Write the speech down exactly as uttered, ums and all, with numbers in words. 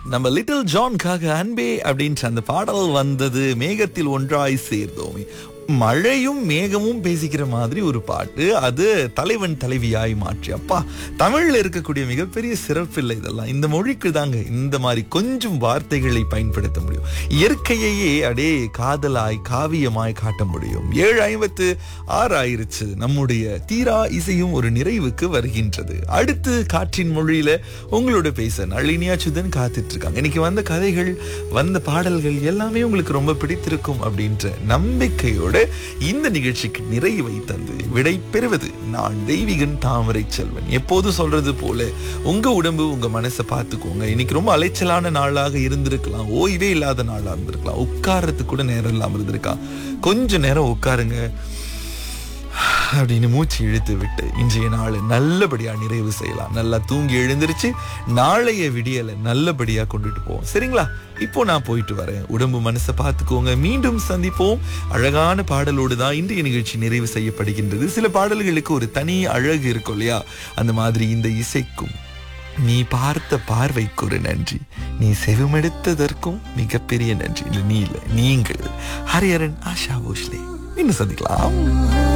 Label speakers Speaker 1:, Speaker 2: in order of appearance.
Speaker 1: நம்ம லிட்டில் ஜான்காக அன்பே அப்படின்ற அந்த பாடல் வந்தது. மேகத்தில் ஒன்றாய் சேர்ந்தோமே, மழையும் மேகமும் பேசிக்கிற மாதிரி ஒரு பாட்டு. அது தலைவன் தலைவியாய் மாற்றி. அப்பா, தமிழ்ல இருக்கக்கூடிய மிகப்பெரிய சிறப்பு இல்லை இதெல்லாம். இந்த மொழிக்கு தாங்க இந்த மாதிரி கொஞ்சம் வார்த்தைகளை பயன்படுத்த முடியும். இயற்கையையே அடே காதலாய் காவியமாய் காட்ட முடியும். ஏழு ஐம்பத்து ஆறு ஆயிருச்சு. நம்முடைய தீரா இசையும் ஒரு நிறைவுக்கு வருகின்றது. அடுத்து காற்றின் மொழியில உங்களோட பேச நளினி அச்சுதன் காத்துட்டு இருக்காங்க. இன்னைக்கு வந்த கதைகள், வந்த பாடல்கள் எல்லாமே உங்களுக்கு ரொம்ப பிடித்திருக்கும் அப்படின்ற நம்பிக்கையோட இந்த நிகழ்ச்சிக்கு நிறைவை தந்து விடை பெறுவது நான் தெய்வீகன் தாமரை செல்வன். எப்போது சொல்றது போல உங்க உடம்பு உங்க மனசை பார்த்துக்கோங்க. இன்னைக்கு ரொம்ப அலைச்சலான நாளாக இருந்திருக்கலாம், ஓய்வே இல்லாத நாளா இருந்திருக்கலாம், உட்கார்றதுக்கு கூட நேரம் இல்லாம இருந்திருக்கலாம். கொஞ்ச நேரம் உட்காருங்க அப்படின்னு மூச்சு இழுத்து விட்டு இன்றைய நாள் நல்லபடியா நிறைவு செய்யலாம். நல்லா தூங்கி எழுந்திருச்சு நாளைய விடியலை நல்லபடியா கொண்டுட்டு போவோம். சரிங்களா? இப்போ நான் போயிட்டு வரேன். உடம்பு மனசை பார்த்துக்கோங்க. மீண்டும் சந்திப்போம். அழகான பாடலோடு தான் இன்றைய நிகழ்ச்சி நிறைவு செய்யப்படுகின்றது. சில பாடல்களுக்கு ஒரு தனி அழகு இருக்கும் இல்லையா? அந்த மாதிரி இந்த இசைக்கும் நீ பார்த்த பார்வைக்கு ஒரு நன்றி, நீ செவிமெடுத்ததற்கும் மிகப்பெரிய நன்றி. இல்லை நீ இல்லை, நீங்கள். ஹரிஹரன், ஆஷா போஸ்லே. இன்னும் சந்திக்கலாம்.